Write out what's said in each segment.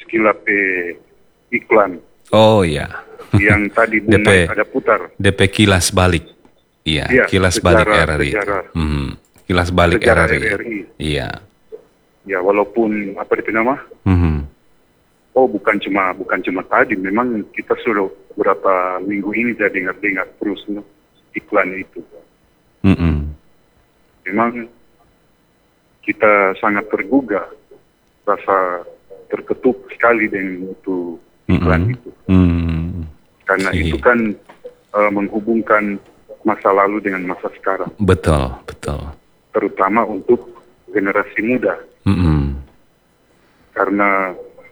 sekilap iklan Oh ya. yang tadi Bung Mike ada putar. DP kilas balik. Iya, Iya, kilas balik RRI. Kilas balik sejarah RRI. Iya. Ya, walaupun apa itu nama? Oh, bukan cuma tadi, memang kita sudah beberapa minggu ini sudah dengar terus iklan itu. Memang kita sangat tergugah, rasa terketuk sekali dengan itu iklan itu. Karena itu kan menghubungkan masa lalu dengan masa sekarang. Betul. Terutama untuk generasi muda. Karena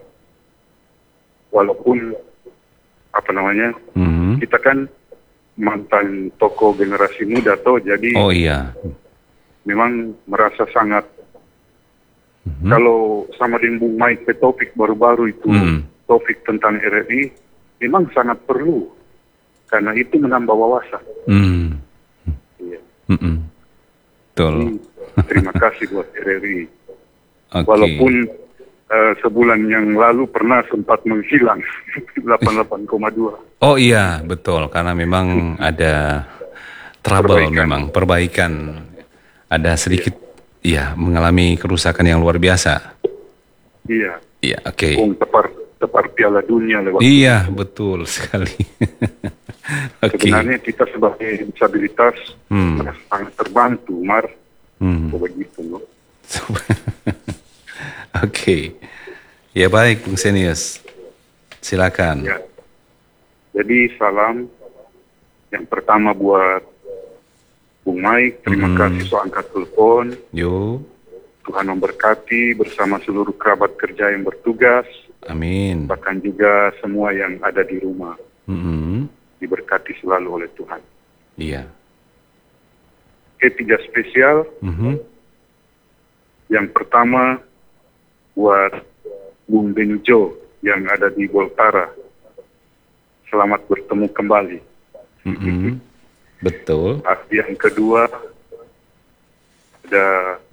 walaupun apa namanya, kita kan mantan tokoh generasi muda toh, jadi memang merasa sangat kalau sama dengan Bung Mike ke topik baru-baru itu, topik tentang RRI memang sangat perlu karena itu menambah wawasan. Iya. Betul. Terima kasih buat RRI. Walaupun sebulan yang lalu pernah sempat menghilang 88,2. Oh iya, betul. Karena memang ada trouble, perbaikan. Ada sedikit, mengalami kerusakan yang luar biasa. Iya, oke. Tepar Piala Dunia lewat. Iya, betul sekali. Sebenarnya kita sebagai disabilitas sangat terbantu, begitu, Oke. Ya baik, Bung Senius. Silakan. Ya. Jadi salam yang pertama buat Bung Mike, terima kasih soal angkat telepon. Tuhan memberkati bersama seluruh kerabat kerja yang bertugas. Amin. Bahkan juga semua yang ada di rumah. Diberkati selalu oleh Tuhan. Iya. Ketiga spesial. Yang pertama buat Bung Benjo yang ada di Golkara. Selamat bertemu kembali. Betul. Yang kedua ada,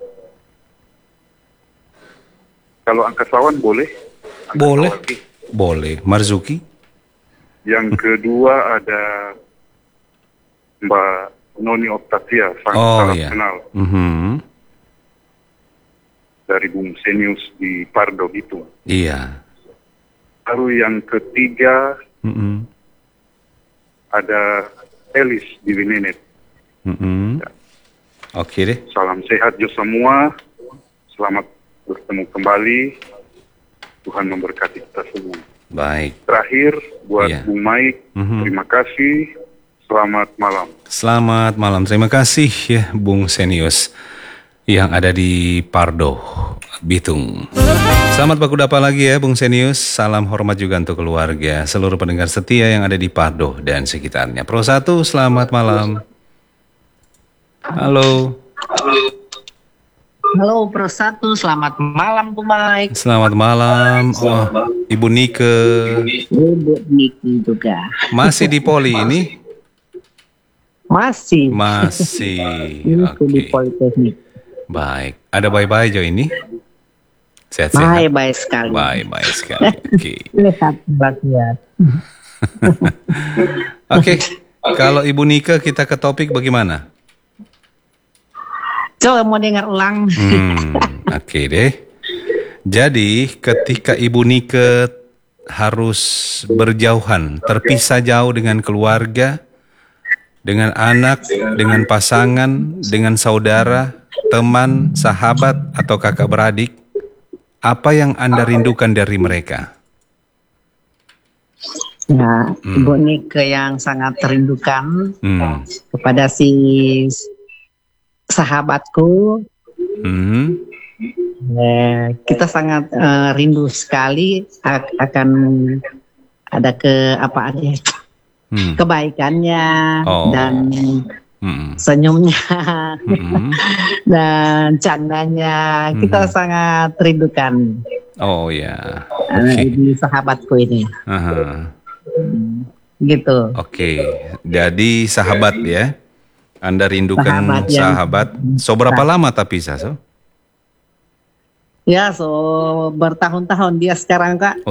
kalau angkasawan boleh? Boleh. Marzuki. Yang kedua ada Mbak Noni Octavia, sangat kenal. Dari Bung Senius di Pardo gitu. Iya. Lalu yang ketiga ada Elis di Winenet. Oke deh. Salam sehat jo semua. Selamat bertemu kembali. Tuhan memberkati kita semua. Baik. Terakhir buat Bung Mike, terima kasih. Selamat malam. Selamat malam. Terima kasih ya Bung Senius yang ada di Pardo, Bitung. Selamat bakudapa lagi ya Bung Senius. Salam hormat juga untuk keluarga, seluruh pendengar setia yang ada di Pardo dan sekitarnya. Pro 1, selamat malam. Halo. Halo Pro 1, selamat malam Bu Mike. Selamat malam. Oh, Ibu Nike. Ibu Nike juga. Masih di Poli ini? Masih. Oke. Di Politeknik. Baik. Ada bye-bye Jo ini? Sehat-sehat? Bye-bye sekali. Bye-bye sekali. Oke. Sehat. Oke. Kalau Ibu Nike kita ke topik bagaimana? Coba mau dengar ulang. Oke deh. Jadi ketika Ibu Nike harus berjauhan, terpisah jauh dengan keluarga, dengan anak, dengan pasangan, dengan saudara, teman, sahabat, atau kakak beradik, apa yang Anda rindukan dari mereka? Ya, Ibu Nike yang sangat terindukan kepada si sahabatku. Kita sangat rindu sekali akan ada kebaikannya dan senyumnya dan candanya. Kita sangat rindukan. Oh ya. Di sahabatku ini. Gitu. Oke. Jadi sahabat ya. Anda rindukan sahabat. So berapa lama tapi so? Ya, bertahun-tahun dia sekarang Kak.